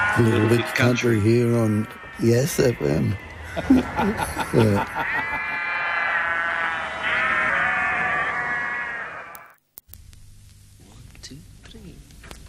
Little Bit Country here on Yes FM. Yeah. One, two, three.